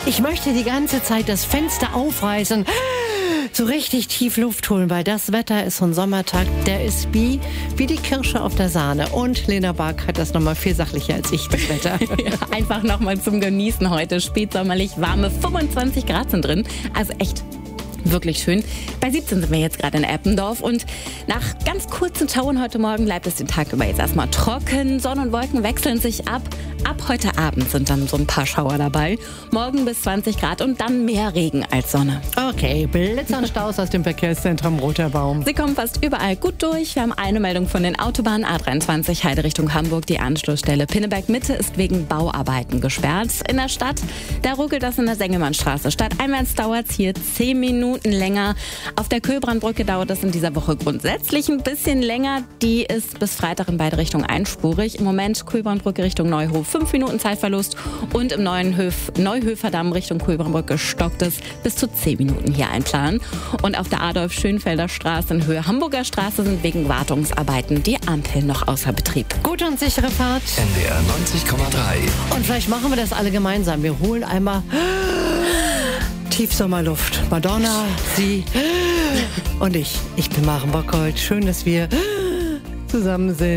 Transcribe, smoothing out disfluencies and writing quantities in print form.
Ich möchte die ganze Zeit das Fenster aufreißen, so richtig tief Luft holen, weil das Wetter ist so ein Sommertag, der ist wie die Kirsche auf der Sahne. Und Lena Bark hat das nochmal viel sachlicher als ich, das Wetter. Ja, einfach nochmal zum Genießen heute. Spätsommerlich warme 25 Grad sind drin. Also echt wirklich schön. Bei 17 sind wir jetzt gerade in Eppendorf und nach ganz kurzen Schauen heute Morgen bleibt es den Tag über jetzt erstmal trocken. Sonne und Wolken wechseln sich ab. Ab heute Abend sind dann so ein paar Schauer dabei. Morgen bis 20 Grad und dann mehr Regen als Sonne. Okay, Blitzer und Staus aus dem Verkehrszentrum Roter Baum. Sie kommen fast überall gut durch. Wir haben eine Meldung von den Autobahnen A23 Heide Richtung Hamburg. Die Anschlussstelle Pinneberg Mitte ist wegen Bauarbeiten gesperrt. In der Stadt, da ruckelt das in der Sengemannstraße. Stadteinwärts dauert es hier 10 Minuten länger. Auf der Köhlbrandbrücke dauert es in dieser Woche grundsätzlich ein bisschen länger. Die ist bis Freitag in beide Richtungen einspurig. Im Moment Köhlbrandbrücke Richtung Neuhof 5 Minuten Zeitverlust und im Neuhöfer Damm Richtung Köhlbrandbrücke stockt es bis zu 10 Minuten hier einplanen. Und auf der Adolf-Schönfelder Straße in Höhe Hamburger Straße sind wegen Wartungsarbeiten die Ampeln noch außer Betrieb. Gute und sichere Fahrt. NDR 90,3. Und vielleicht machen wir das alle gemeinsam. Wir holen einmal Tiefsommerluft. Madonna, sie und ich. Ich bin Maren Bockholt. Schön, dass wir zusammen sind.